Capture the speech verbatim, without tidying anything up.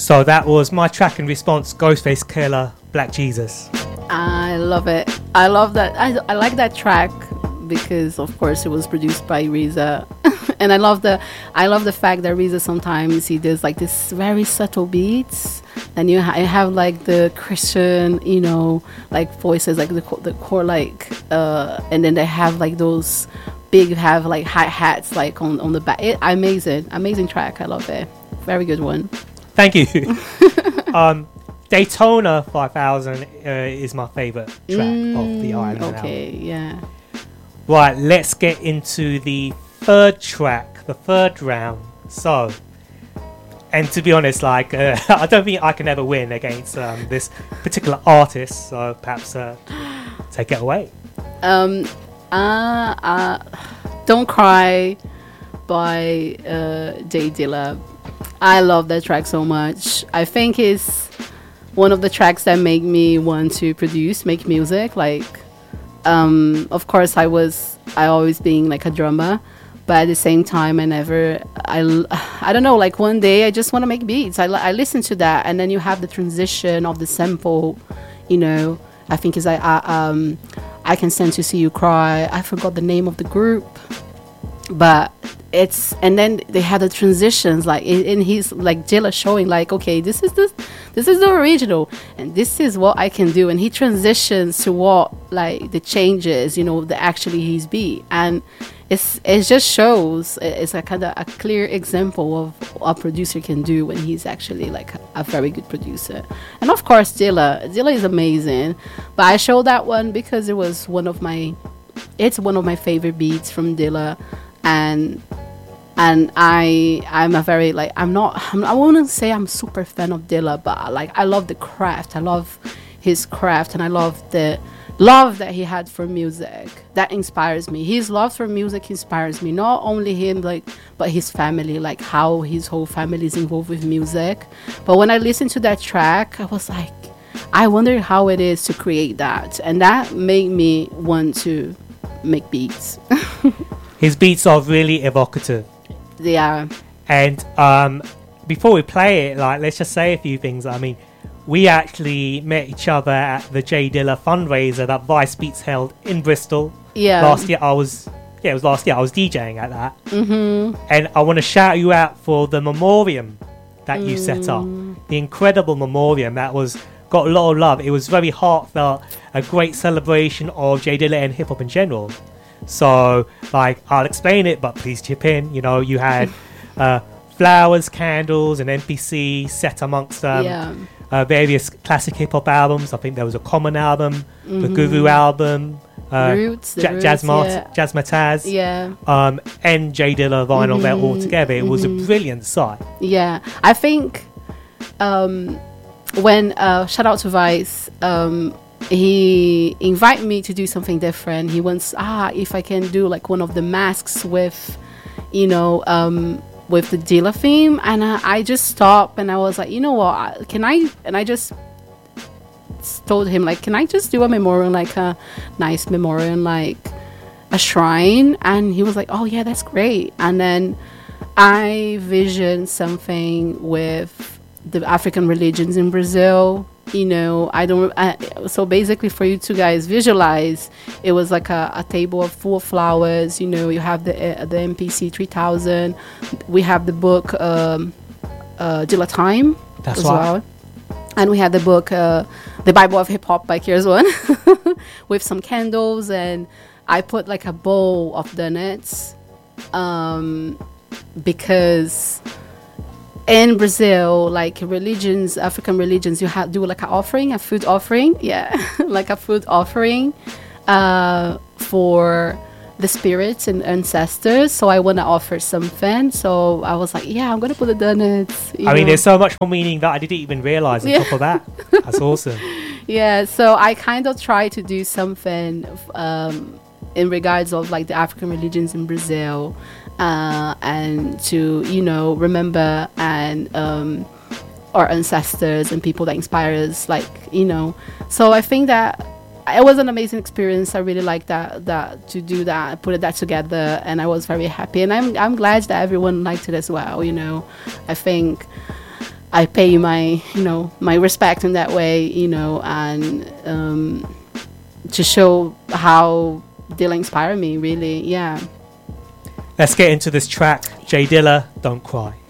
So that was my track in response, Ghostface Killah, Black Jesus. I love it. I love that. I, I like that track because, of course, it was produced by RZA, and I love the I love the fact that RZA sometimes he does like this very subtle beats, and you, ha- you have like the Christian, you know, like voices, like the the core, like, uh, and then they have like those big have like hi hats like on on the back. It, amazing, amazing track. I love it. Very good one. Thank you. um, Daytona five thousand uh, is my favorite track mm, of the Iron Man okay, album. yeah. Right, let's get into the third track, the third round. So, and to be honest, like uh, I don't think I can ever win against um, this particular artist. So perhaps uh, take it away. Um, uh, uh, Don't Cry by uh, Jay Dilla. I love that track so much. I think it's one of the tracks that make me want to produce, make music. Like, um, of course, I was, I always being like a drummer, but at the same time, I never, I, I don't know, like one day I just want to make beats. I, I listen to that, and then you have the transition of the sample, you know, I think is I, I, um, I Can Stand to See You Cry. I forgot the name of the group, but it's, and then they had the transitions, like in, in his, like Dilla showing like, okay, this is the, this is the original, and this is what I can do, and he transitions to what, like the changes, you know, the actually his beat, and it's, it just shows, it's a kind of a clear example of what a producer can do when he's actually like a, a very good producer. And of course Dilla, Dilla is amazing, but I showed that one because it was one of my, it's one of my favorite beats from Dilla. And and I I'm a very like I'm not I'm, I wouldn't say I'm super fan of Dilla, but like I love the craft, I love his craft, and I love the love that he had for music. That inspires me. His love for music inspires me. Not only him, like, but his family, like how his whole family is involved with music. But when I listened to that track, I was like, I wonder how it is to create that, and that made me want to make beats. His beats are really evocative. They are. And um, before we play it, like, let's just say a few things. I mean, we actually met each other at the Jay Dilla fundraiser that Vice Beats held in Bristol. Yeah. Last year, I was, yeah, it was last year. I was DJing at that. Mm-hmm. And I want to shout you out for the memoriam that mm. you set up. The incredible memoriam that was got a lot of love. It was very heartfelt, a great celebration of Jay Dilla and hip hop in general. So, like, I'll explain it, but please chip in. You know, you had uh, flowers, candles, and N P C set amongst um, yeah. uh, various classic hip-hop albums. I think there was a Common album, mm-hmm. the Guru album, uh, Roots, ja- Roots, Jazzmat- yeah. Jazzmatazz, yeah. um, and Jay Dilla vinyl mm-hmm. there all together. It mm-hmm. was a brilliant sight. Yeah, I think um, when, uh, shout out to Vice, um, he invited me to do something different. He wants, ah, if I can do like one of the masks with, you know, um, with the Dilla theme. And I, I just stopped and I was like, you know what, can I, and I just told him, like, can I just do a memorial, like a nice memorial, like a shrine? And he was like, oh yeah, that's great. And then I visioned something with the African religions in Brazil. You know, I don't, I, so basically for you two guys visualize, it was like a, a table of full of flowers. You know, you have the uh, the M P C three thousand, we have the book um, uh, Dilla Time. That's as right. well. And we had the book uh, The Bible of Hip Hop by Kears One with some candles, and I put like a bowl of donuts um, because in Brazil, like religions, African religions, you have do like an offering, a food offering, yeah, like a food offering uh, for the spirits and ancestors. So I want to offer something. So I was like, yeah, I'm gonna put the donuts. I know. mean, there's so much more meaning that I didn't even realize on yeah. top of that. That's awesome. Yeah, so I kind of try to do something um, in regards of like the African religions in Brazil. Uh, and to, you know, remember and um, our ancestors and people that inspire us, like, you know. So I think that it was an amazing experience. I really liked that, that to do that, put that together, and I was very happy. And I'm I'm glad that everyone liked it as well, you know. I think I pay you my, you know, my respect in that way, you know, and um, to show how Dilla inspired me, really, yeah. Let's get into this track. J Dilla, Don't Cry.